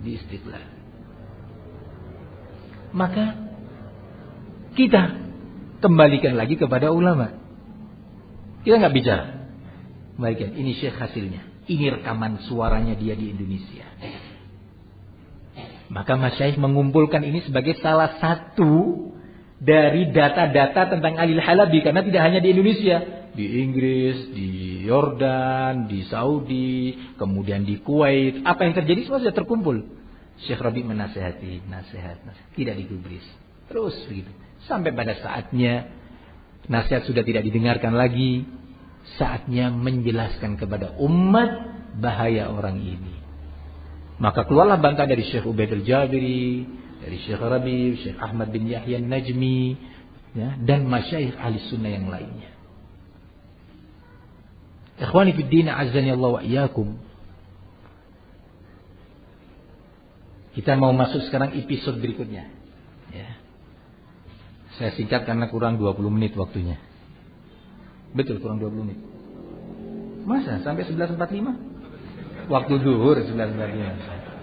di Istiqlal. Maka kita kembalikan lagi kepada ulama. Kita nggak bicara. Kembalikan, ini syekh hasilnya. Ini rekaman suaranya dia di Indonesia. Maka masyayikh mengumpulkan ini sebagai salah satu dari data-data tentang Ali Al-Halabi. Karena tidak hanya di Indonesia. Di Inggris, di Yordan, di Saudi, kemudian di Kuwait. Apa yang terjadi semua sudah terkumpul. Syekh Rabi menasihati, nasihat. Tidak digubris. Terus begitu. Sampai pada saatnya nasihat sudah tidak didengarkan lagi. Saatnya menjelaskan kepada umat bahaya orang ini. Maka keluarlah bantah dari Syekh Ubaid Al-Jabiri, dari Syekh Rabi, Syekh Ahmad bin Yahya Najmi, ya, dan masyayikh ahli sunnah yang lainnya. Ikhwani fid din, azzani Allah wa iyyakum. Kita mau masuk sekarang episode berikutnya. Ya. Saya singkat karena kurang 20 menit waktunya. Betul, kurang 20 menit. Masa? Sampai 11.45? Waktu zuhur 11.45.